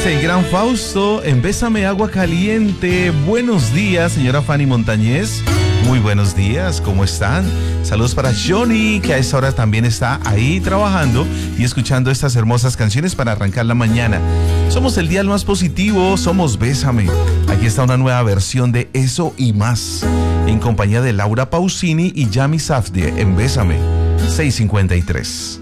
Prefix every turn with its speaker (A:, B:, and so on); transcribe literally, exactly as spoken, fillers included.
A: Dice el gran Fausto, en Bésame Agua Caliente. Buenos días, señora Fanny Montañez. Muy buenos días, ¿cómo están? Saludos para Johnny, que a esta hora también está ahí trabajando y escuchando estas hermosas canciones para arrancar la mañana. Somos el día más positivo, somos Bésame. Aquí está una nueva versión de Eso y Más, en compañía de Laura Pausini y Yami Safdie en Bésame seiscientos cincuenta y tres.